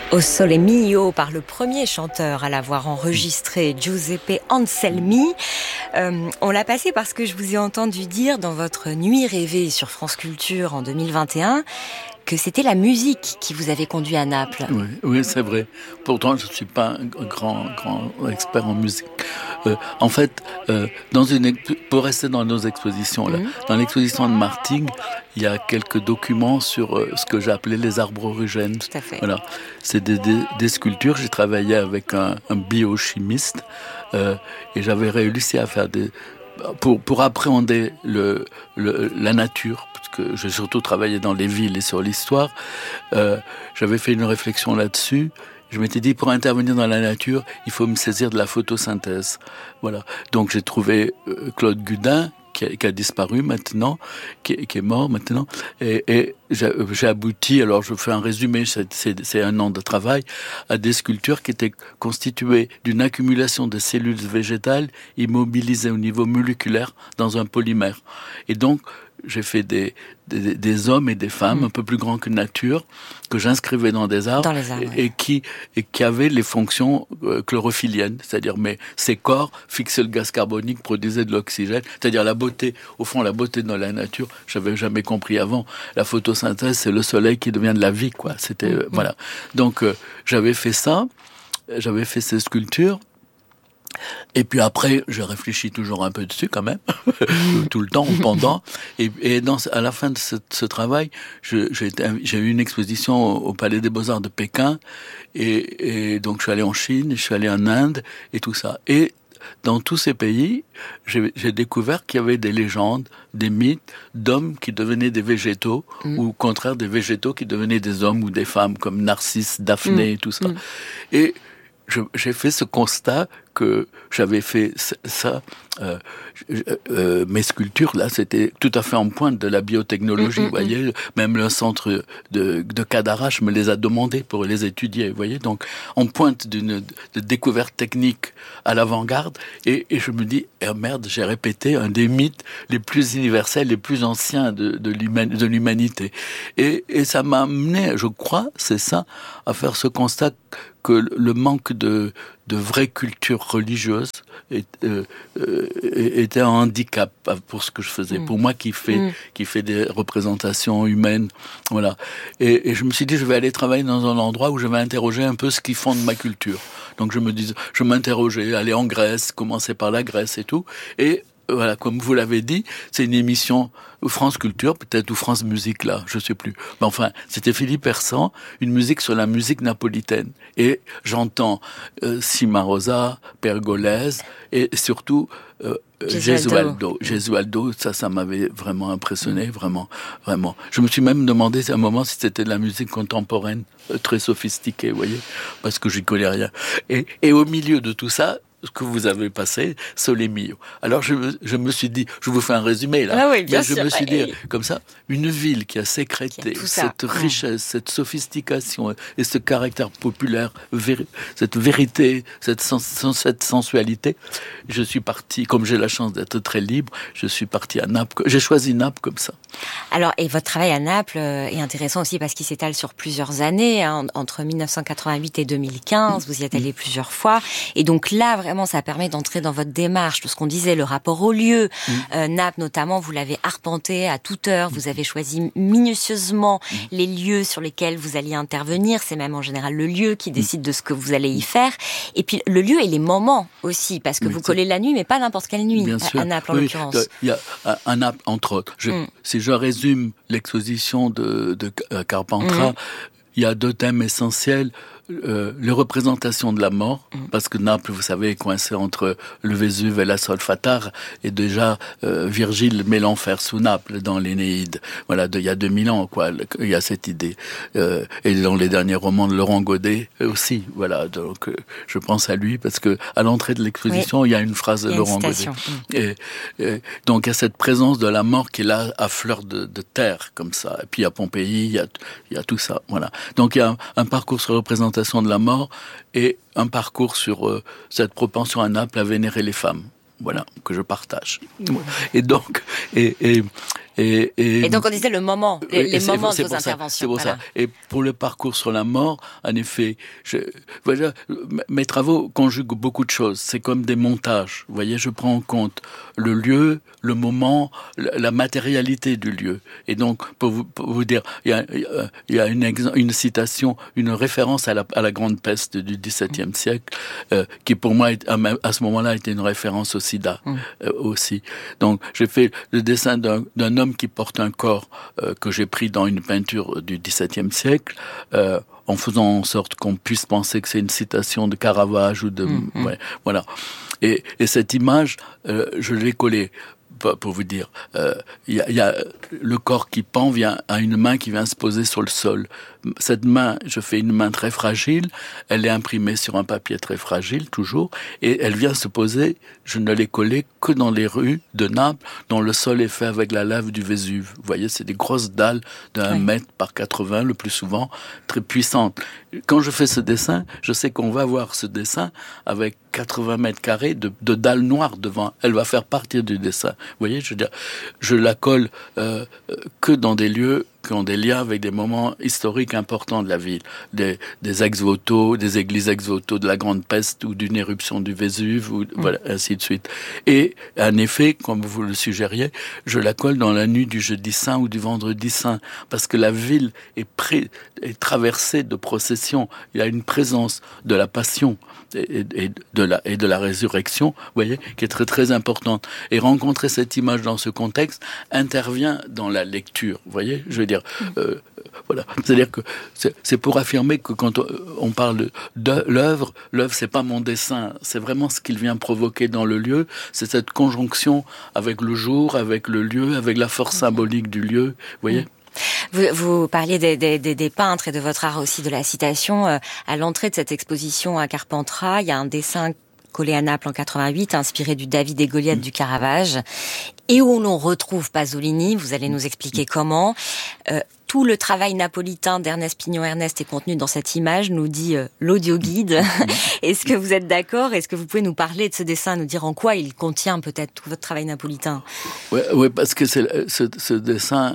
O Sole Mio par le premier chanteur à l'avoir enregistré, Giuseppe Anselmi. On l'a passé parce que je vous ai entendu dire dans votre Nuit rêvée sur France Culture en 2021 que c'était la musique qui vous avait conduit à Naples. Oui, c'est vrai. Pourtant, je ne suis pas un grand expert en musique. En fait, pour rester dans nos expositions, là, dans l'exposition de Martigues, il y a quelques documents sur ce que j'appelais les arbres origènes. Tout à fait. Voilà. C'est des sculptures. J'ai travaillé avec un biochimiste et j'avais réussi à faire pour appréhender la nature, parce que j'ai surtout travaillé dans les villes et sur l'histoire, j'avais fait une réflexion là-dessus. Je m'étais dit, pour intervenir dans la nature, il faut me saisir de la photosynthèse. Voilà. Donc j'ai trouvé Claude Gudin, qui a disparu maintenant, qui est mort maintenant, et j'ai abouti, alors je fais un résumé, c'est un an de travail, à des sculptures qui étaient constituées d'une accumulation de cellules végétales immobilisées au niveau moléculaire dans un polymère. Et donc, j'ai fait des hommes et des femmes un peu plus grands que nature, que j'inscrivais dans des arbres, et qui avaient les fonctions chlorophylliennes, c'est-à-dire ces corps fixaient le gaz carbonique, produisaient de l'oxygène, c'est-à-dire la beauté dans la nature, j'avais jamais compris avant. La photosynthèse, c'est le soleil qui devient de la vie, quoi. C'était voilà. Donc j'avais fait ça, j'avais fait ces sculptures. Et puis après, je réfléchis toujours un peu dessus quand même, tout le temps, pendant. Et à la fin de ce travail, j'ai eu une exposition au Palais des Beaux-Arts de Pékin. Et donc je suis allé en Chine, je suis allé en Inde et tout ça. Et dans tous ces pays, j'ai découvert qu'il y avait des légendes, des mythes d'hommes qui devenaient des végétaux, ou au contraire des végétaux qui devenaient des hommes ou des femmes, comme Narcisse, Daphné et tout ça. Et j'ai fait ce constat que j'avais fait ça. Mes sculptures, là, c'était tout à fait en pointe de la biotechnologie, vous voyez. Même le centre de Cadarache me les a demandés pour les étudier, vous voyez. Donc, en pointe de découverte technique à l'avant-garde. Et je me dis, merde, j'ai répété un des mythes les plus universels, les plus anciens de l'humanité. Et ça m'a amené, je crois, c'est ça, à faire ce constat que le manque de vraie culture religieuse était un handicap pour ce que je faisais. Pour moi qui fait des représentations humaines, voilà. Et je me suis dit, je vais aller travailler dans un endroit où je vais interroger un peu ce qui fonde ma culture. Donc je m'interrogeais, aller en Grèce, commencer par la Grèce et tout. Et voilà, comme vous l'avez dit, c'est une émission France Culture, peut-être, ou France Musique, là, je sais plus. Mais enfin, c'était Philippe Hersan, une musique sur la musique napolitaine. Et j'entends Cimarosa, Pergolèse, et surtout Gesualdo. Gesualdo, ça m'avait vraiment impressionné, vraiment. Je me suis même demandé à un moment si c'était de la musique contemporaine, très sophistiquée, vous voyez, parce que j'y connais rien. Et au milieu de tout ça, ce que vous avez passé, Sole Mio. Alors je me suis dit, je vous fais un résumé là, ah oui, bien sûr, je me suis dit comme ça, une ville qui a sécrété cette richesse, cette sophistication et ce caractère populaire, cette vérité, cette sensualité. Je suis parti, comme j'ai la chance d'être très libre, je suis parti à Naples. J'ai choisi Naples comme ça. Alors, et votre travail à Naples est intéressant aussi parce qu'il s'étale sur plusieurs années, hein, entre 1988 et 2015, vous y êtes allé plusieurs fois, et donc là, vraiment, ça permet d'entrer dans votre démarche, tout ce qu'on disait, le rapport au lieu. Naples, notamment, vous l'avez arpenté à toute heure, vous avez choisi minutieusement les lieux sur lesquels vous alliez intervenir, c'est même en général le lieu qui décide de ce que vous allez y faire, et puis le lieu et les moments aussi, parce que vous collez la nuit, mais pas n'importe quelle nuit, à Naples en l'occurrence. Il y a à Naples, entre autres. Si je résume l'exposition de Carpentras, il y a 2 thèmes essentiels. Les représentations de la mort, parce que Naples, vous savez, est coincé entre le Vésuve et la Solfatare, et déjà Virgile met l'enfer sous Naples dans l'Énéide. Voilà, il y a 2000 ans, quoi, il y a cette idée. Et dans les derniers romans de Laurent Godet aussi, voilà. Donc je pense à lui parce que à l'entrée de l'exposition, il y a une phrase de Laurent Godet. Et donc il y a cette présence de la mort qui est là à fleur de terre, comme ça. Et puis à Pompéi, il y a tout ça, voilà. Donc il y a un parcours sur la représentation de la mort et un parcours sur cette propension à Naples à vénérer les femmes, voilà, que je partage. Et donc, et Et donc on disait le moment, les moments de vos interventions. C'est pour ça. Et pour le parcours sur la mort, en effet, voilà, mes travaux conjuguent beaucoup de choses. C'est comme des montages. Vous voyez, je prends en compte le lieu, le moment, la matérialité du lieu. Et donc, pour vous dire, il y a une citation, une référence à la grande peste du XVIIe siècle, qui pour moi, à ce moment-là, était une référence au sida aussi. Donc, j'ai fait le dessin d'un homme qui porte un corps que j'ai pris dans une peinture du XVIIe siècle, en faisant en sorte qu'on puisse penser que c'est une citation de Caravage ou de... Ouais, voilà. Et cette image, je l'ai collée. Pour vous dire, il y a le corps qui pend vient à une main qui vient se poser sur le sol. Cette main, je fais une main très fragile, elle est imprimée sur un papier très fragile, toujours, et elle vient se poser, je ne l'ai collée que dans les rues de Naples, dont le sol est fait avec la lave du Vésuve. Vous voyez, c'est des grosses dalles d'1 mètre par 80, le plus souvent, très puissantes. Quand je fais ce dessin, je sais qu'on va voir ce dessin avec 80 mètres carrés de dalles noires devant. Elle va faire partie du dessin. Vous voyez, je veux dire, je la colle que dans des lieux qui ont des liens avec des moments historiques importants de la ville, des ex-voto, des églises ex-voto de la Grande Peste ou d'une éruption du Vésuve, ou voilà, ainsi de suite. Et en effet, comme vous le suggériez, je la colle dans la nuit du Jeudi Saint ou du Vendredi Saint, parce que la ville est traversée de processions. Il y a une présence de la Passion et de la résurrection, vous voyez, qui est très très importante. Et rencontrer cette image dans ce contexte intervient dans la lecture, vous voyez, je veux dire, voilà. C'est-à-dire que c'est pour affirmer que quand on parle de l'œuvre c'est pas mon dessin, c'est vraiment ce qu'il vient provoquer dans le lieu, c'est cette conjonction avec le jour, avec le lieu, avec la force symbolique du lieu, vous voyez. Vous parliez des peintres et de votre art aussi de la citation. À l'entrée de cette exposition à Carpentras, il y a un dessin collé à Naples en 88, inspiré du David et Goliath du Caravage, et où l'on retrouve Pasolini. Vous allez nous expliquer comment. Tout le travail napolitain d'Ernest Pignon-Ernest est contenu dans cette image, nous dit l'audioguide. Est-ce que vous êtes d'accord? Est-ce que vous pouvez nous parler de ce dessin, nous dire en quoi il contient peut-être tout votre travail napolitain? Oui, parce que ce dessin...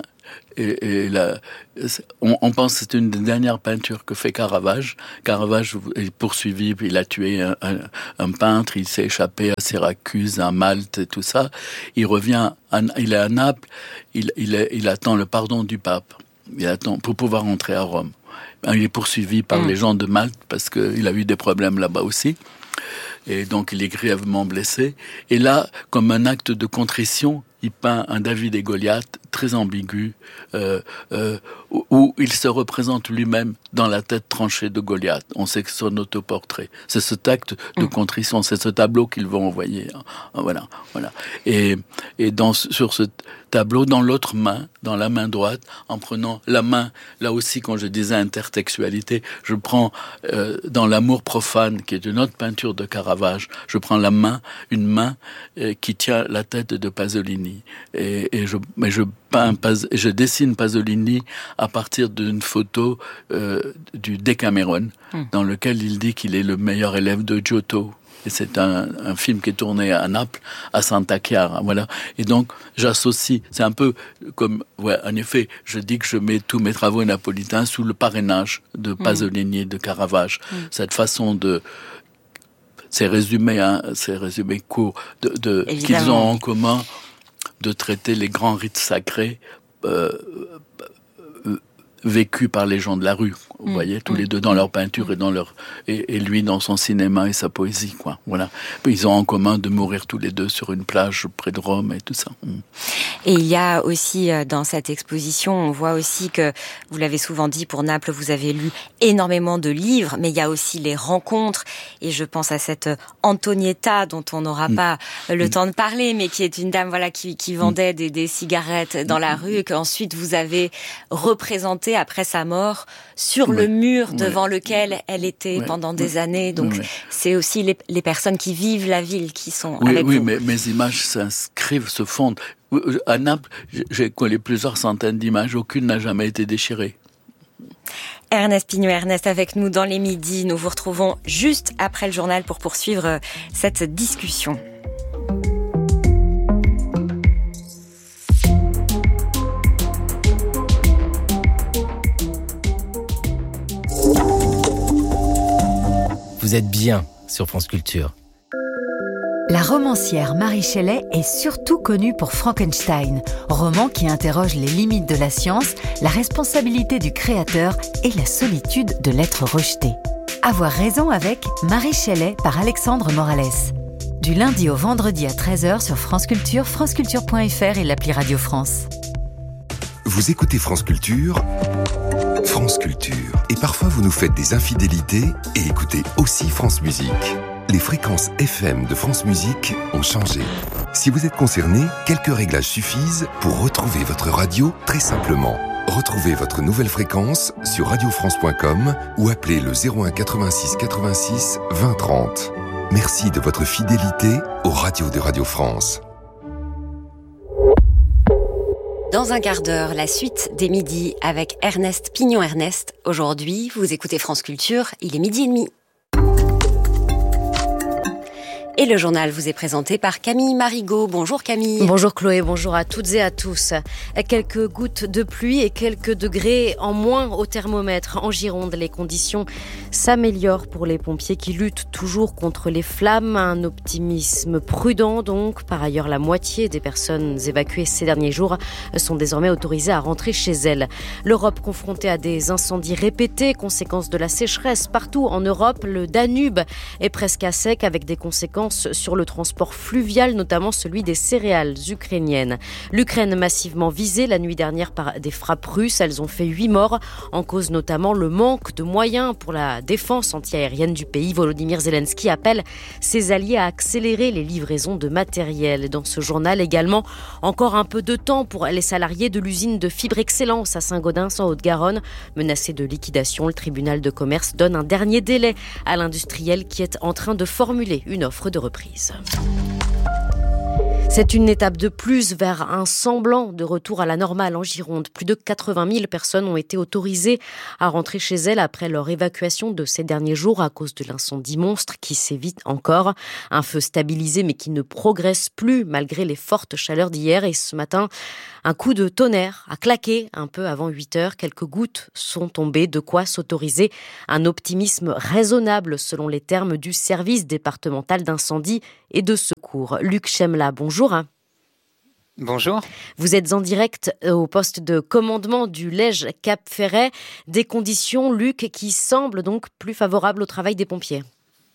on pense que c'est une des dernières peintures que fait Caravage. Caravage est poursuivi, il a tué un peintre, il s'est échappé à Syracuse, à Malte et tout ça. Il revient, il est à Naples, il attend le pardon du pape. Il attend pour pouvoir rentrer à Rome. Il est poursuivi par les gens de Malte parce qu'il a eu des problèmes là-bas aussi. Et donc il est grièvement blessé. Et là, comme un acte de contrition, il peint un David et Goliath très ambigu, où il se représente lui-même dans la tête tranchée de Goliath. On sait que c'est son autoportrait. C'est cet acte de contrition, c'est ce tableau qu'ils vont envoyer. Voilà. Et sur ce tableau, dans l'autre main, dans la main droite, en prenant la main, là aussi, quand je disais intertextualité, je prends dans L'amour profane, qui est une autre peinture de Caravage, je prends une main qui tient la tête de Pasolini. Et je dessine Pasolini à partir d'une photo du Decameron, dans lequel il dit qu'il est le meilleur élève de Giotto. Et c'est un film qui est tourné à Naples, à Santa Chiara, voilà. Et donc, j'associe, c'est un peu comme, en effet, je dis que je mets tous mes travaux napolitains sous le parrainage de Pasolini et de Caravage. Cette façon de, ces résumés courts, qu'ils ont en commun de traiter les grands rites sacrés, vécus par les gens de la rue, vous voyez, tous les deux dans leur peinture et lui dans son cinéma et sa poésie, quoi. Voilà. Ils ont en commun de mourir tous les deux sur une plage près de Rome et tout ça. Et il y a aussi dans cette exposition, on voit aussi que, vous l'avez souvent dit, pour Naples, vous avez lu énormément de livres, mais il y a aussi les rencontres. Et je pense à cette Antonietta dont on n'aura pas le temps de parler, mais qui est une dame, voilà, qui vendait des cigarettes dans la rue et qu'ensuite vous avez représenté après sa mort sur le mur devant lequel elle était pendant des années. Donc c'est aussi les personnes qui vivent la ville qui sont avec vous. Oui, mais mes images s'inscrivent, se fondent. À Naples, j'ai collé plusieurs centaines d'images, aucune n'a jamais été déchirée. Ernest Pignon-Ernest avec nous dans les midis. Nous vous retrouvons juste après le journal pour poursuivre cette discussion. Vous êtes bien sur France Culture. La romancière Mary Shelley est surtout connue pour Frankenstein, roman qui interroge les limites de la science, la responsabilité du créateur et la solitude de l'être rejeté. Avoir raison avec Mary Shelley par Alexandre Morales. Du lundi au vendredi à 13h sur France Culture, franceculture.fr et l'appli Radio France. Vous écoutez France Culture, France Culture. Et parfois vous nous faites des infidélités et écoutez aussi France Musique. Les fréquences FM de France Musique ont changé. Si vous êtes concerné, quelques réglages suffisent pour retrouver votre radio très simplement. Retrouvez votre nouvelle fréquence sur radiofrance.com ou appelez le 01 86 86 20 30. Merci de votre fidélité aux radios de Radio France. Dans un quart d'heure, la suite des midis avec Ernest Pignon-Ernest. Aujourd'hui, vous écoutez France Culture, il est 12h30. Et le journal vous est présenté par Camille Marigot. Bonjour Camille. Bonjour Chloé, bonjour à toutes et à tous. Quelques gouttes de pluie et quelques degrés en moins au thermomètre. En Gironde, les conditions s'améliorent pour les pompiers qui luttent toujours contre les flammes. Un optimisme prudent donc. Par ailleurs, la moitié des personnes évacuées ces derniers jours sont désormais autorisées à rentrer chez elles. L'Europe confrontée à des incendies répétés, conséquence de la sécheresse partout en Europe. Le Danube est presque à sec avec des conséquences sur le transport fluvial, notamment celui des céréales ukrainiennes. L'Ukraine massivement visée la nuit dernière par des frappes russes. Elles ont fait 8 morts, en cause notamment le manque de moyens pour la défense antiaérienne du pays. Volodymyr Zelensky appelle ses alliés à accélérer les livraisons de matériel. Dans ce journal également, encore un peu de temps pour les salariés de l'usine de Fibre Excellence à Saint-Gaudens en Haute-Garonne. Menacé de liquidation, le tribunal de commerce donne un dernier délai à l'industriel qui est en train de formuler une offre de reprise. C'est une étape de plus vers un semblant de retour à la normale en Gironde. Plus de 80 000 personnes ont été autorisées à rentrer chez elles après leur évacuation de ces derniers jours à cause de l'incendie monstre qui sévit encore. Un feu stabilisé mais qui ne progresse plus malgré les fortes chaleurs d'hier. Et ce matin, un coup de tonnerre a claqué un peu avant 8 heures. Quelques gouttes sont tombées, de quoi s'autoriser un optimisme raisonnable selon les termes du service départemental d'incendie et de secours. Luc Chemla, bonjour. Bonjour. Vous êtes en direct au poste de commandement du Lège Cap Ferret. Des conditions, Luc, qui semblent donc plus favorables au travail des pompiers.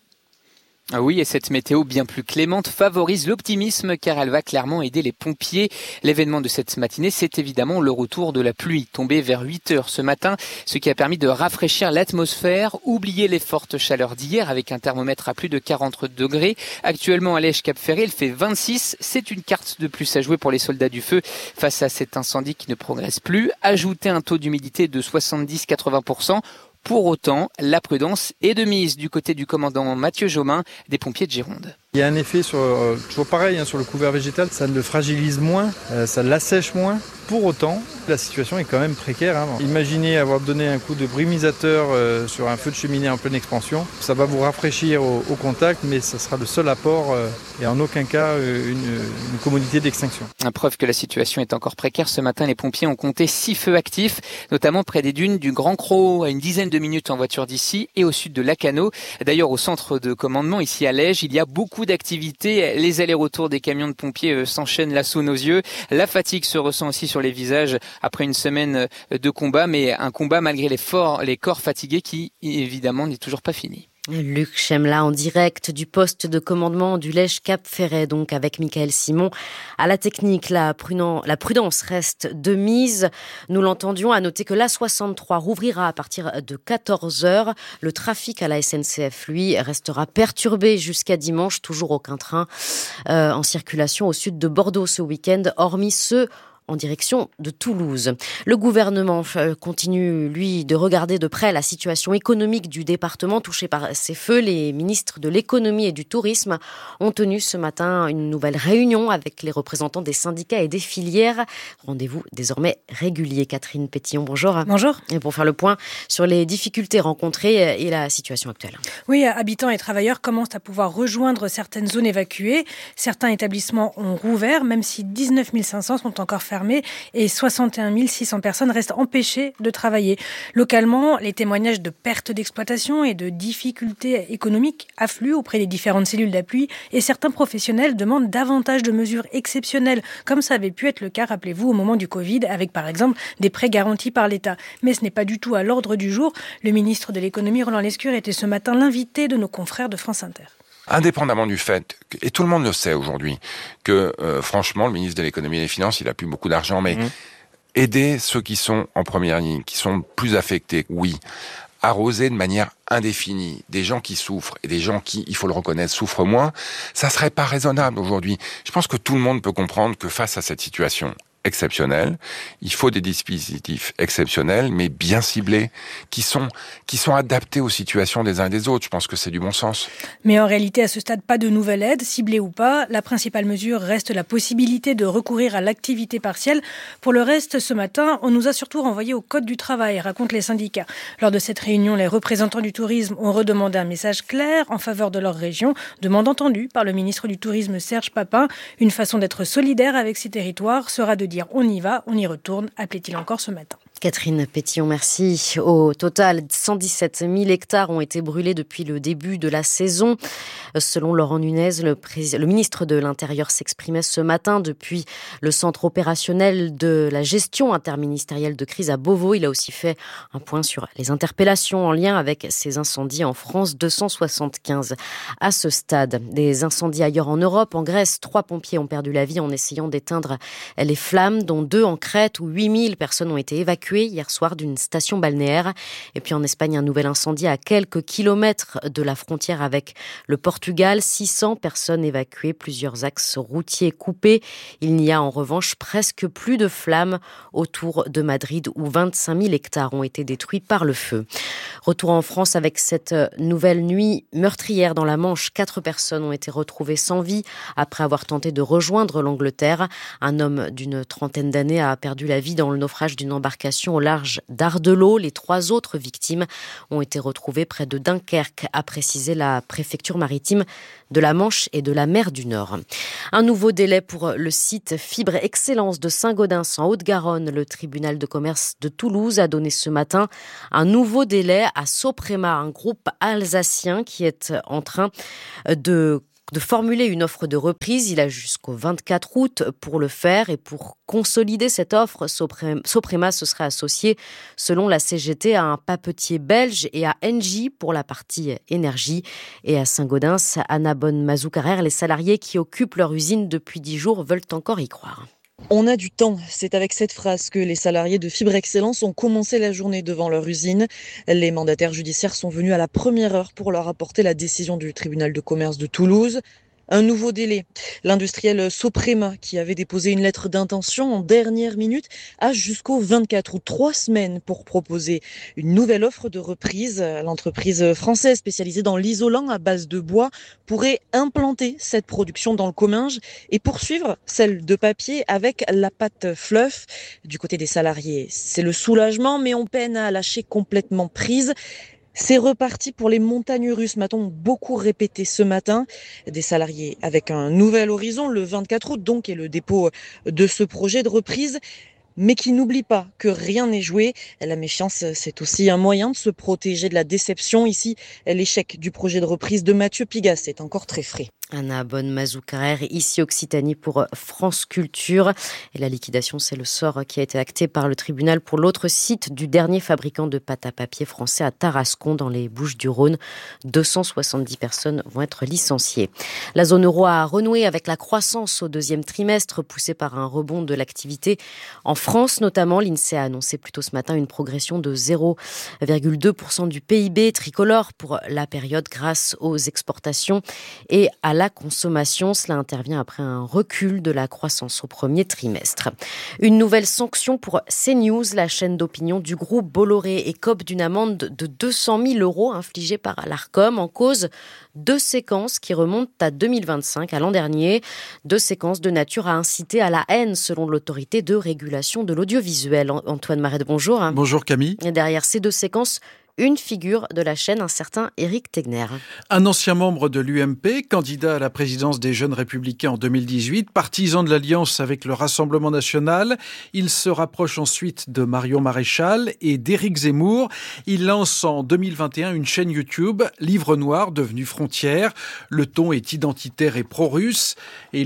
Ah oui, et cette météo bien plus clémente favorise l'optimisme car elle va clairement aider les pompiers. L'événement de cette matinée, c'est évidemment le retour de la pluie tombée vers 8 heures ce matin, ce qui a permis de rafraîchir l'atmosphère. Oubliez les fortes chaleurs d'hier avec un thermomètre à plus de 40 degrés. Actuellement à Lège-Cap-Ferret, il fait 26. C'est une carte de plus à jouer pour les soldats du feu face à cet incendie qui ne progresse plus. Ajoutez un taux d'humidité de 70-80%. Pour autant, la prudence est de mise du côté du commandant Mathieu Jomain des pompiers de Gironde. Il y a un effet toujours pareil sur le couvert végétal, ça le fragilise moins, ça l'assèche moins. Pour autant, la situation est quand même précaire. Imaginez avoir donné un coup de brumisateur sur un feu de cheminée en pleine expansion. Ça va vous rafraîchir au contact, mais ça sera le seul apport et en aucun cas une commodité d'extinction. Preuve que la situation est encore précaire, ce matin les pompiers ont compté 6 feux actifs, notamment près des dunes du Grand Cros, à une dizaine de minutes en voiture d'ici et au sud de Lacanau. D'ailleurs, au centre de commandement, ici à Lège, il y a beaucoup d'activités. Les allers-retours des camions de pompiers s'enchaînent là sous nos yeux. La fatigue se ressent aussi sur les visages après une semaine de combat, mais un combat malgré les corps fatigués qui, évidemment, n'est toujours pas fini. Luc Chemla en direct du poste de commandement du Lège Cap Ferret, donc avec Michael Simon. À la technique, la prudence reste de mise. Nous l'entendions, à noter que l'A63 rouvrira à partir de 14h. Le trafic à la SNCF, lui, restera perturbé jusqu'à dimanche. Toujours aucun train en circulation au sud de Bordeaux ce week-end, hormis ceux en direction de Toulouse. Le gouvernement continue, lui, de regarder de près la situation économique du département touché par ces feux. Les ministres de l'économie et du tourisme ont tenu ce matin une nouvelle réunion avec les représentants des syndicats et des filières. Rendez-vous désormais régulier. Catherine Pétillon, bonjour. Bonjour. Et pour faire le point sur les difficultés rencontrées et la situation actuelle. Oui, habitants et travailleurs commencent à pouvoir rejoindre certaines zones évacuées. Certains établissements ont rouvert, même si 19 500 sont encore fermés fermés et 61 600 personnes restent empêchées de travailler. Localement, les témoignages de perte d'exploitation et de difficultés économiques affluent auprès des différentes cellules d'appui et certains professionnels demandent davantage de mesures exceptionnelles, comme ça avait pu être le cas, rappelez-vous, au moment du Covid, avec par exemple des prêts garantis par l'État. Mais ce n'est pas du tout à l'ordre du jour. Le ministre de l'économie, Roland Lescure, était ce matin l'invité de nos confrères de France Inter. Indépendamment du fait, et tout le monde le sait aujourd'hui, que franchement, le ministre de l'économie et des finances, il a plus beaucoup d'argent, mais aider ceux qui sont en première ligne, qui sont plus affectés, oui. Arroser de manière indéfinie des gens qui souffrent et des gens qui, il faut le reconnaître, souffrent moins, ça serait pas raisonnable aujourd'hui. Je pense que tout le monde peut comprendre que face à cette situation exceptionnelle, il faut des dispositifs exceptionnels, mais bien ciblés, qui sont adaptés aux situations des uns et des autres. Je pense que c'est du bon sens. Mais en réalité, à ce stade, pas de nouvelle aide, ciblée ou pas. La principale mesure reste la possibilité de recourir à l'activité partielle. Pour le reste, ce matin, on nous a surtout renvoyé au Code du travail, racontent les syndicats. Lors de cette réunion, les représentants du tourisme ont redemandé un message clair en faveur de leur région, demande entendue par le ministre du Tourisme Serge Papin. Une façon d'être solidaire avec ces territoires sera de dire on y va, on y retourne, appelait-il encore ce matin. Catherine Pétillon, merci. Au total, 117 000 hectares ont été brûlés depuis le début de la saison. Selon Laurent Nunez, le ministre de l'Intérieur s'exprimait ce matin depuis le centre opérationnel de la gestion interministérielle de crise à Beauvau. Il a aussi fait un point sur les interpellations en lien avec ces incendies en France, 275 à ce stade. Des incendies ailleurs en Europe, en Grèce, 3 pompiers ont perdu la vie en essayant d'éteindre les flammes, dont 2 en Crète où 8000 personnes ont été évacuées hier soir d'une station balnéaire. Et puis en Espagne, un nouvel incendie à quelques kilomètres de la frontière avec le Portugal. 600 personnes évacuées, plusieurs axes routiers coupés. Il n'y a en revanche presque plus de flammes autour de Madrid où 25 000 hectares ont été détruits par le feu. Retour en France avec cette nouvelle nuit meurtrière dans la Manche. 4 personnes ont été retrouvées sans vie après avoir tenté de rejoindre l'Angleterre. Un homme d'une trentaine d'années a perdu la vie dans le naufrage d'une embarcation au large d'Ardelot. Les 3 autres victimes ont été retrouvées près de Dunkerque, a précisé la préfecture maritime de la Manche et de la mer du Nord. Un nouveau délai pour le site Fibre Excellence de Saint-Gaudens en Haute-Garonne. Le tribunal de commerce de Toulouse a donné ce matin un nouveau délai à Soprema, un groupe alsacien qui est en train de formuler une offre de reprise. Il a jusqu'au 24 août pour le faire et pour consolider cette offre, Soprema se serait associé, selon la CGT, à un papetier belge et à Engie pour la partie énergie. Et à Saint-Gaudens, Anna Bonne-Mazoucarer, les salariés qui occupent leur usine depuis 10 jours veulent encore y croire. On a du temps. C'est avec cette phrase que les salariés de Fibre Excellence ont commencé la journée devant leur usine. Les mandataires judiciaires sont venus à la première heure pour leur apporter la décision du tribunal de commerce de Toulouse. Un nouveau délai. L'industriel Soprema, qui avait déposé une lettre d'intention en dernière minute, a jusqu'au 24 août, 3 semaines pour proposer une nouvelle offre de reprise. L'entreprise française spécialisée dans l'isolant à base de bois pourrait implanter cette production dans le Comminges et poursuivre celle de papier avec la pâte fluff. Du côté des salariés, c'est le soulagement, mais on peine à lâcher complètement prise. C'est reparti pour les montagnes russes, m'a-t-on beaucoup répété ce matin. Des salariés avec un nouvel horizon, le 24 août donc, et le dépôt de ce projet de reprise, mais qui n'oublie pas que rien n'est joué. La méfiance, c'est aussi un moyen de se protéger de la déception. Ici, l'échec du projet de reprise de Mathieu Pigas est encore très frais. Anna Bonne-Mazoucarer, ici Occitanie pour France Culture. Et la liquidation, c'est le sort qui a été acté par le tribunal pour l'autre site du dernier fabricant de pâte à papier français à Tarascon, dans les Bouches-du-Rhône. 270 personnes vont être licenciées. La zone euro a renoué avec la croissance au 2e trimestre, poussée par un rebond de l'activité. En France, notamment, l'INSEE a annoncé plus tôt ce matin une progression de 0,2% du PIB tricolore pour la période grâce aux exportations et à la consommation. Cela intervient après un recul de la croissance au 1er trimestre. Une nouvelle sanction pour CNews, la chaîne d'opinion du groupe Bolloré, écope d'une amende de 200 000 € infligée par l'Arcom. En cause, 2 séquences qui remontent à 2025, à l'an dernier. 2 séquences de nature à inciter à la haine, selon l'autorité de régulation de l'audiovisuel. Antoine Maret, bonjour. Bonjour Camille. Et derrière ces 2 séquences, une figure de la chaîne, un certain Éric Tegner. Un ancien membre de l'UMP, candidat à la présidence des Jeunes Républicains en 2018, partisan de l'alliance avec le Rassemblement national. Il se rapproche ensuite de Marion Maréchal et d'Éric Zemmour. Il lance en 2021 une chaîne YouTube, Livre Noir, devenue Frontières. Le ton est identitaire et pro-russe et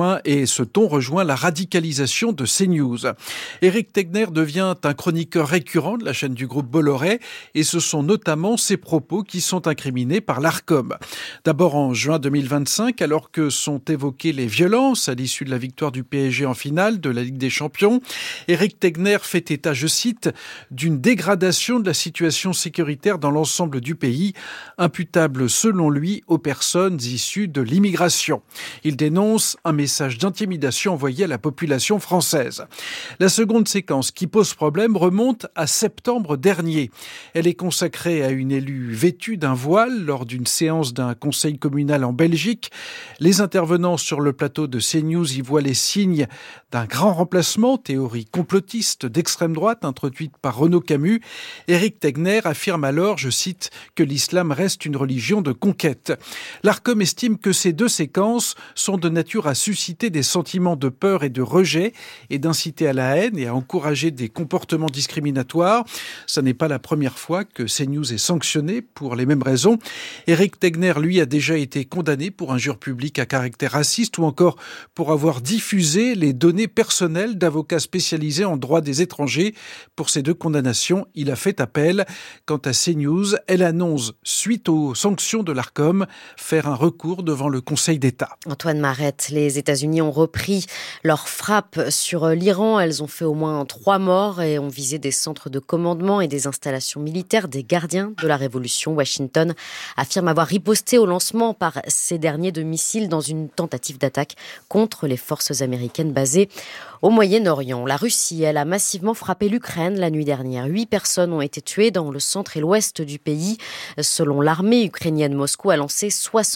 ce ton rejoint la radicalisation de CNews. Éric Tegner devient un chroniqueur récurrent de la chaîne du groupe Bolloré et ce sont notamment ses propos qui sont incriminés par l'Arcom. D'abord en juin 2025, alors que sont évoquées les violences à l'issue de la victoire du PSG en finale de la Ligue des Champions, Éric Tegner fait état, je cite, d'une dégradation de la situation sécuritaire dans l'ensemble du pays, imputable selon lui aux personnes issues de l'immigration. Il dénonce un message d'intimidation envoyé à la population française. La seconde séquence qui pose problème remonte à septembre dernier. Elle est consacrée à une élue vêtue d'un voile lors d'une séance d'un conseil communal en Belgique. Les intervenants sur le plateau de CNews y voient les signes d'un grand remplacement, théorie complotiste d'extrême droite introduite par Renaud Camus. Éric Tegner affirme alors, je cite, que l'islam reste une religion de conquête. L'Arcom estime que ces deux séquences sont de nature à susciter des sentiments de peur et de rejet et d'inciter à la haine et à encourager des comportements discriminatoires. Ce n'est pas la première fois que CNews est sanctionné pour les mêmes raisons. Éric Tegner, lui, a déjà été condamné pour injure publique à caractère raciste ou encore pour avoir diffusé les données personnelles d'avocats spécialisés en droit des étrangers. Pour ces deux condamnations, il a fait appel. Quant à CNews, elle annonce, suite aux sanctions de l'Arcom, faire un recours devant le Conseil d'État. Antoine Marette, les États-Unis ont repris leur frappe sur l'Iran. Elles ont fait au moins 3 morts et ont visé des centres de commandement et des installations militaires des gardiens de la révolution. Washington affirme avoir riposté au lancement par ces derniers de missiles dans une tentative d'attaque contre les forces américaines basées au Moyen-Orient. La Russie, elle, a massivement frappé l'Ukraine la nuit dernière. 8 personnes ont été tuées dans le centre et l'ouest du pays. Selon l'armée ukrainienne, Moscou a lancé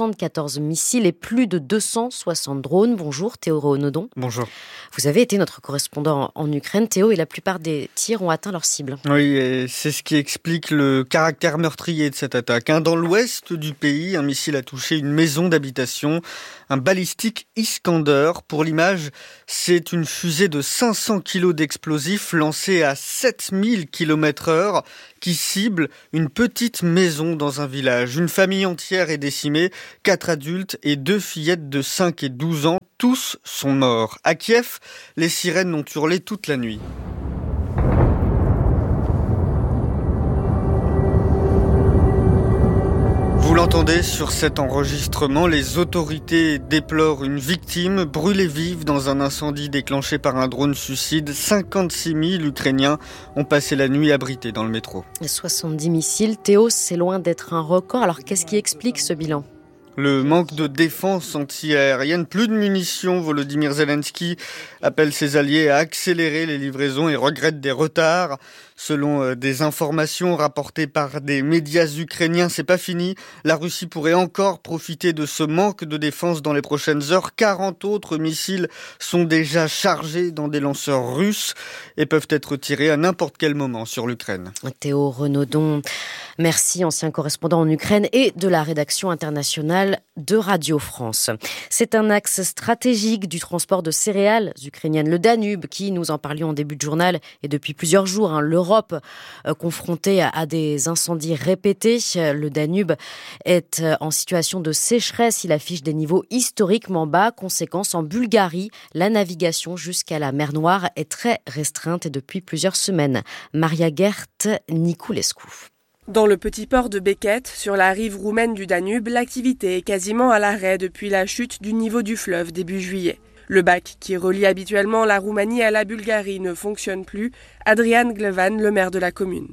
74 missiles et plus de 260 drones. Bonjour Théo Renaudon. Bonjour. Vous avez été notre correspondant en Ukraine, Théo, et la plupart des tirs ont atteint leur cible. Oui, et c'est ce qui explique le caractère meurtrier de cette attaque. Dans l'ouest du pays, un missile a touché une maison d'habitation, un balistique Iskander. Pour l'image, c'est une fusée de 500 kg d'explosifs lancée à 7000 km/h qui cible une petite maison dans un village. Une famille entière est décimée, 4 adultes et 2 fillettes de 5 et 12 ans. Tous sont morts. À Kiev, les sirènes ont hurlé toute la nuit. Vous l'entendez sur cet enregistrement, les autorités déplorent une victime brûlée vive dans un incendie déclenché par un drone suicide. 56 000 Ukrainiens ont passé la nuit abrités dans le métro. 70 missiles, Théo, c'est loin d'être un record. Alors qu'est-ce qui explique ce bilan ? Le manque de défense anti-aérienne, plus de munitions. Volodymyr Zelensky appelle ses alliés à accélérer les livraisons et regrette des retards. Selon des informations rapportées par des médias ukrainiens, c'est pas fini. La Russie pourrait encore profiter de ce manque de défense dans les prochaines heures. 40 autres missiles sont déjà chargés dans des lanceurs russes et peuvent être tirés à n'importe quel moment sur l'Ukraine. Théo Renaudon, merci, ancien correspondant en Ukraine et de la rédaction internationale de Radio France. C'est un axe stratégique du transport de céréales ukrainiennes, le Danube, qui, nous en parlions en début de journal, et depuis plusieurs jours, l'Europe confrontée à des incendies répétés. Le Danube est en situation de sécheresse. Il affiche des niveaux historiquement bas. Conséquence, en Bulgarie, la navigation jusqu'à la mer Noire est très restreinte et depuis plusieurs semaines. Maria Gert Niculescu. Dans le petit port de Beket, sur la rive roumaine du Danube, l'activité est quasiment à l'arrêt depuis la chute du niveau du fleuve début juillet. Le bac qui relie habituellement la Roumanie à la Bulgarie ne fonctionne plus. Adrian Glevan, le maire de la commune.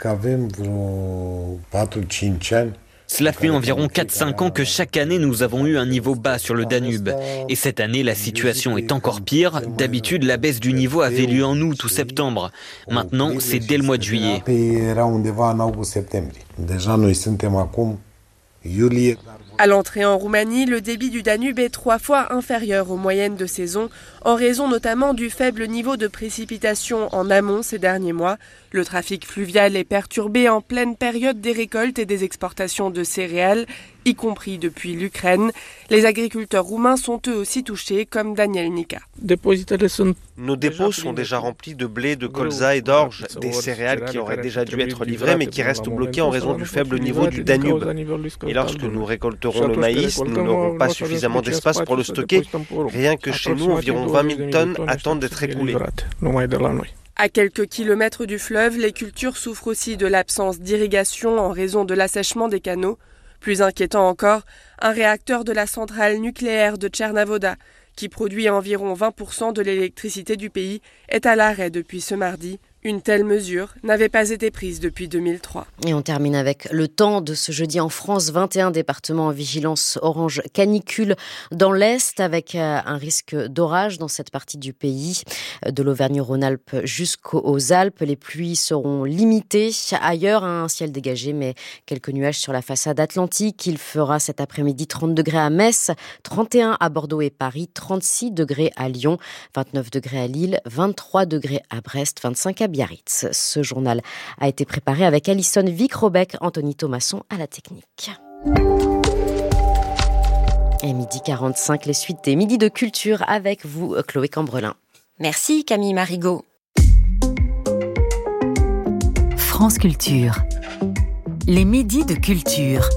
Cela fait environ 4-5 ans que chaque année nous avons eu un niveau bas sur le Danube. Et cette année, la situation est encore pire. D'habitude, la baisse du niveau avait lieu en août ou septembre. Maintenant, c'est dès le mois de juillet. À l'entrée en Roumanie, le débit du Danube est 3 fois inférieur aux moyennes de saison, en raison notamment du faible niveau de précipitation en amont ces derniers mois. Le trafic fluvial est perturbé en pleine période des récoltes et des exportations de céréales, y compris depuis l'Ukraine. Les agriculteurs roumains sont eux aussi touchés, comme Daniel Nica. Nos dépôts sont déjà remplis de blé, de colza et d'orge, des céréales qui auraient déjà dû être livrées mais qui restent bloquées en raison du faible niveau du Danube. Et lorsque nous récolterons le maïs, nous n'aurons pas suffisamment d'espace pour le stocker. Rien que chez nous, environ 20 000 tonnes attendent d'être écoulées. À quelques kilomètres du fleuve, les cultures souffrent aussi de l'absence d'irrigation en raison de l'assèchement des canaux. Plus inquiétant encore, un réacteur de la centrale nucléaire de Tchernavoda, qui produit environ 20% de l'électricité du pays, est à l'arrêt depuis ce mardi. Une telle mesure n'avait pas été prise depuis 2003. Et on termine avec le temps de ce jeudi en France. 21 départements en vigilance orange canicule dans l'Est, avec un risque d'orage dans cette partie du pays. De l'Auvergne-Rhône-Alpes jusqu'aux Alpes, les pluies seront limitées. Ailleurs, un ciel dégagé, mais quelques nuages sur la façade atlantique. Il fera cet après-midi 30 degrés à Metz, 31 à Bordeaux et Paris, 36 degrés à Lyon, 29 degrés à Lille, 23 degrés à Brest, 25 à Biarritz. Ce journal a été préparé avec Alison Vic-Robec, Anthony Thomasson à la technique. Et 12h45, les suites des Midis de Culture avec vous, Chloé Cambrelin. Merci Camille Marigot. France Culture. Les Midis de Culture.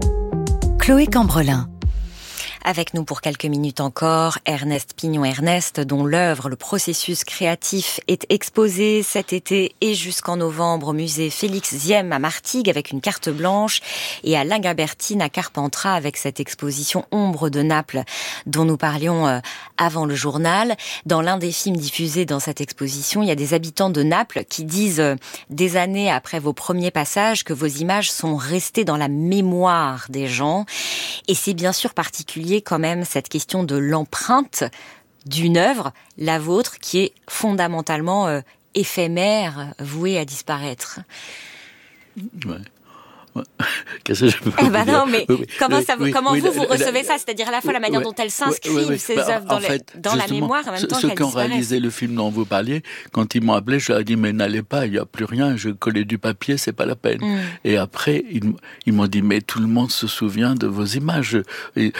Chloé Cambrelin. Avec nous pour quelques minutes encore, Ernest Pignon-Ernest, dont l'œuvre, le processus créatif, est exposé cet été et jusqu'en novembre au musée Félix Ziem à Martigues avec une carte blanche, et à Lagabertine à Carpentras avec cette exposition Ombre de Naples dont nous parlions avant le journal. Dans l'un des films diffusés dans cette exposition, il y a des habitants de Naples qui disent des années après vos premiers passages que vos images sont restées dans la mémoire des gens. Et c'est bien sûr particulier quand même cette question de l'empreinte d'une œuvre, la vôtre, qui est fondamentalement éphémère, vouée à disparaître. Ouais. Qu'est-ce que je peux vous dire? Non, mais comment vous recevez ça? C'est-à-dire à la fois la manière dont elles s'inscrivent, ces œuvres, dans la mémoire, en même temps ceux qu'elles qui ont disparaissent. réalisé le film dont vous parliez, quand ils m'ont appelé, je leur ai dit, mais n'allez pas, il n'y a plus rien, je collais du papier, c'est pas la peine. Et après, ils m'ont dit, mais tout le monde se souvient de vos images. Et,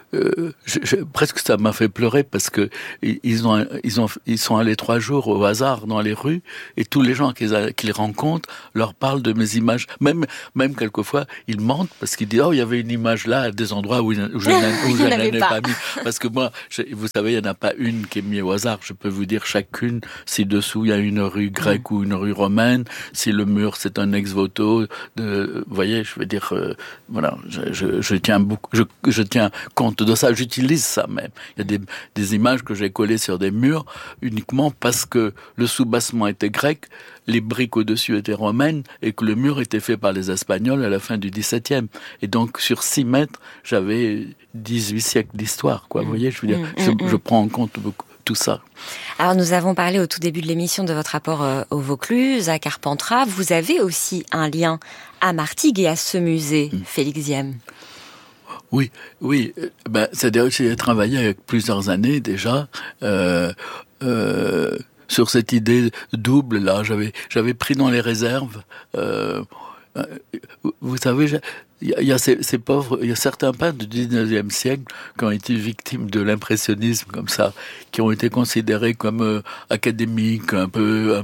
presque ça m'a fait pleurer parce que ils sont allés 3 jours au hasard dans les rues et tous les gens qu'ils rencontrent leur parlent de mes images. Même quelquefois, ils mentent parce qu'ils disent « Oh, il y avait une image là, à des endroits où je n'en ai pas mis. » Parce que moi, vous savez, il n'y en a pas une qui est mise au hasard. Je peux vous dire chacune, si dessous il y a une rue grecque ou une rue romaine, si le mur c'est un ex-voto, vous voyez, je veux dire, voilà, je tiens beaucoup, je tiens compte de ça, j'utilise ça même. Il y a des images que j'ai collées sur des murs uniquement parce que le soubassement était grec, les briques au-dessus étaient romaines et que le mur était fait par les Espagnols à la fin du XVIIe. Et donc, sur 6 mètres, j'avais 18 siècles d'histoire, quoi. Vous voyez, je veux dire, je prends en compte beaucoup tout ça. Alors, nous avons parlé au tout début de l'émission de votre rapport au Vaucluse, à Carpentras. Vous avez aussi un lien à Martigues et à ce musée, Félix Ziem. Oui. C'est-à-dire que j'ai travaillé avec plusieurs années déjà, sur cette idée double, là, j'avais pris dans les réserves. Vous savez, il y a ces pauvres, il y a certains peintres du 19e siècle qui ont été victimes de l'impressionnisme comme ça, qui ont été considérés comme académiques, un peu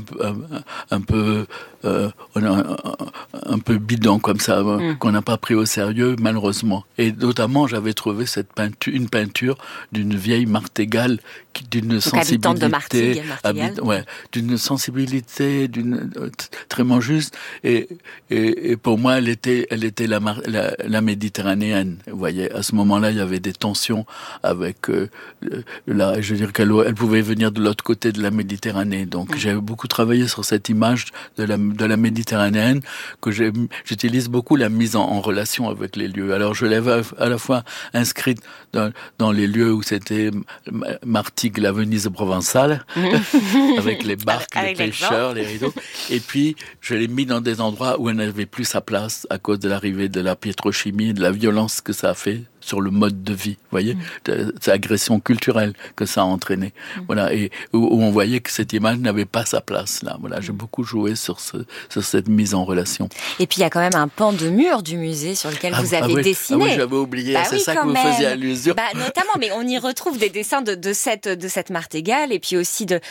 bidon comme ça, qu'on n'a pas pris au sérieux malheureusement. Et notamment, j'avais trouvé une peinture d'une vieille Martégal d'une sensibilité, d'une sensibilité, très juste. Et pour moi, elle était la méditerranéenne. Vous voyez, à ce moment-là, il y avait des tensions avec je veux dire qu'elle pouvait venir de l'autre côté de la Méditerranée. Donc, j'ai beaucoup travaillé sur cette image de la méditerranéenne, que j'utilise beaucoup la mise en relation avec les lieux. Alors, je l'avais à la fois inscrite dans les lieux où c'était Martigues, la Venise provençale, avec les barques, les pêcheurs, les rideaux. Et puis, je l'ai mis dans des endroits où elle n'avait plus sa place, à cause de l'arrivée de la pétrochimie, de la violence que ça a fait sur le mode de vie, vous voyez, cette agression culturelle que ça a entraîné. Voilà, et où on voyait que cette image n'avait pas sa place là. Voilà, j'ai beaucoup joué sur cette mise en relation. Et puis il y a quand même un pan de mur du musée sur lequel vous avez dessiné. Ah oui, j'avais oublié. C'est ça que vous faisiez allusion. Notamment, mais on y retrouve des dessins de cette martingale et puis aussi de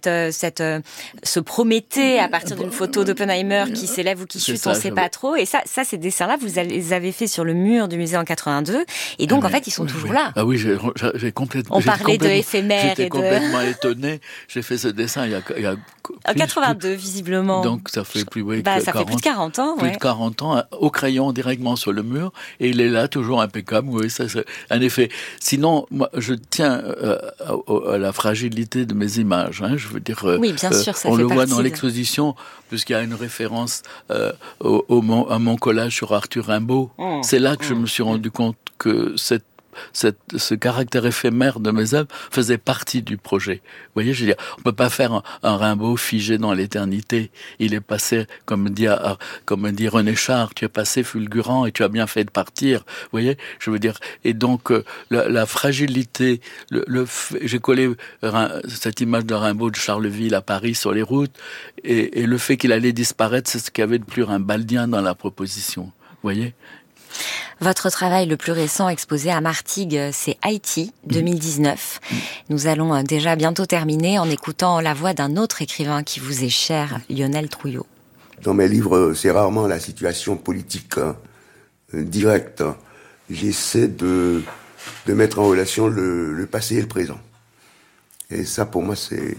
ce Prométhée à partir d'une photo d'Oppenheimer qui s'élève ou qui chute, on ne sait pas trop. Et ça, ces dessins-là, vous les avez faits sur le mur du musée en 82. Et donc, en fait, ils sont toujours là. Ah oui, j'ai complètement... On parlait de éphémère J'étais complètement étonné. J'ai fait ce dessin il y a en 82, visiblement. Donc, ça fait plus, ça fait plus de 40 ans. Plus de 40 ans, au crayon, directement sur le mur. Et il est là, toujours impeccable. Oui, ça, c'est un effet. Sinon, moi, je tiens à la fragilité de mes images. Hein. Je veux dire... Oui, bien sûr, ça on fait le voit partie dans l'exposition, puisqu'il y a une référence à mon collage sur Arthur Rimbaud. C'est là que je me suis rendu compte que ce caractère éphémère de mes œuvres faisait partie du projet. Vous voyez, je veux dire, on peut pas faire un Rimbaud figé dans l'éternité. Il est passé, comme dit René Char, tu es passé fulgurant et tu as bien fait de partir. Vous voyez, je veux dire, et donc la fragilité, j'ai collé cette image de Rimbaud de Charleville à Paris sur les routes, et le fait qu'il allait disparaître, c'est ce qu'il y avait de plus rimbaldien dans la proposition. Vous voyez? Votre travail le plus récent exposé à Martigues, c'est Haïti, 2019. Nous allons déjà bientôt terminer en écoutant la voix d'un autre écrivain qui vous est cher, Lionel Trouillot. Dans mes livres, c'est rarement la situation politique directe. J'essaie de mettre en relation le passé et le présent. Et ça, pour moi,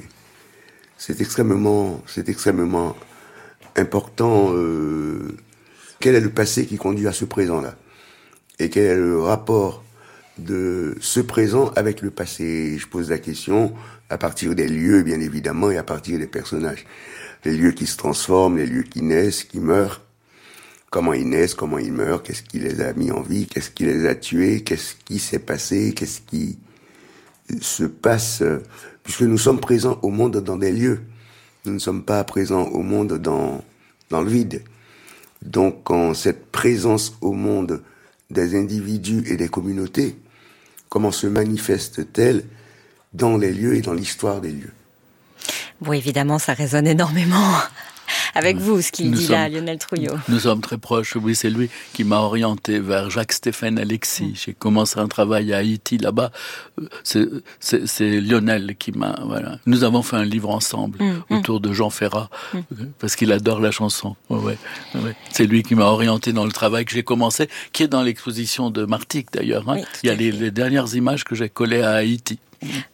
c'est extrêmement important. Quel est le passé qui conduit à ce présent-là? Et quel est le rapport de ce présent avec le passé? Je pose la question à partir des lieux, bien évidemment, et à partir des personnages. Les lieux qui se transforment, les lieux qui naissent, qui meurent. Comment ils naissent, comment ils meurent, qu'est-ce qui les a mis en vie, qu'est-ce qui les a tués, qu'est-ce qui s'est passé, qu'est-ce qui se passe, puisque nous sommes présents au monde dans des lieux. Nous ne sommes pas présents au monde dans le vide. Donc, en cette présence au monde des individus et des communautés, comment se manifeste-t-elle dans les lieux et dans l'histoire des lieux? Bon, évidemment, ça résonne énormément avec vous, ce qu'il dit là, Lionel Trouillot. Nous sommes très proches, oui, c'est lui qui m'a orienté vers Jacques-Stéphane Alexis. J'ai commencé un travail à Haïti, là-bas. C'est Lionel qui m'a... Voilà. Nous avons fait un livre ensemble autour de Jean Ferrat, parce qu'il adore la chanson. Ouais. C'est lui qui m'a orienté dans le travail que j'ai commencé, qui est dans l'exposition de Martigues, d'ailleurs. Hein. Oui, il y a les dernières images que j'ai collées à Haïti.